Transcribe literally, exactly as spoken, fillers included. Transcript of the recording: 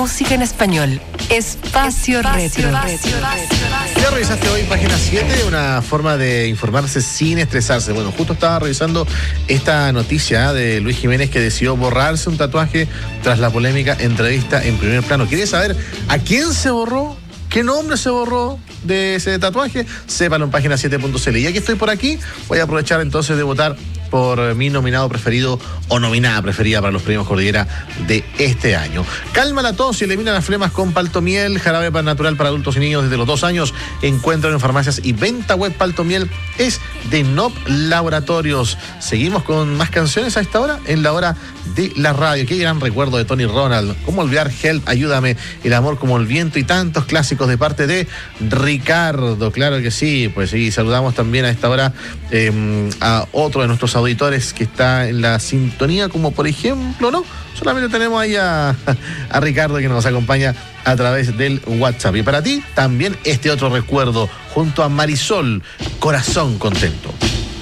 música en español. Espacio, Espacio Retro. Retro. Ya revisaste hoy página siete, una forma de informarse sin estresarse. Bueno, justo estaba revisando esta noticia de Luis Jiménez, que decidió borrarse un tatuaje tras la polémica entrevista en Primer Plano. ¿Quieres saber a quién se borró? ¿Qué nombre se borró de ese tatuaje? Sépalo en página siete punto c l. Y ya que estoy por aquí, voy a aprovechar entonces de votar por mi nominado preferido o nominada preferida para los premios Cordillera de este año. Calma la tos y elimina las flemas con Paltomiel, jarabe natural para adultos y niños desde los dos años. Encuentran en farmacias y venta web. Paltomiel es de N O P Laboratorios. Seguimos con más canciones a esta hora, en la hora de la radio. Qué gran recuerdo de Tony Ronald. Cómo olvidar Help, Ayúdame, El amor como el viento y tantos clásicos de parte de Ricardo. Claro que sí, pues sí, saludamos también a esta hora eh, a otro de nuestros auditores que está en la sintonía, como por ejemplo, ¿no? Solamente tenemos ahí a, a Ricardo, que nos acompaña a través del WhatsApp. Y para ti también este otro recuerdo, junto a Marisol, Corazón Contento.